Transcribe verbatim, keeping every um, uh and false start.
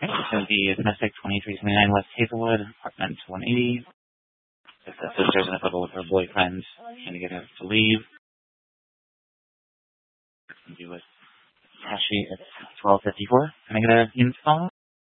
Okay, this is the domestic twenty-three twenty-nine West Hazelwood, apartment one eighty. If the sister's in a couple with her boyfriend trying to get her to leave. It's going to be with Tashi at twelve fifty-four. Can I get a unit phone?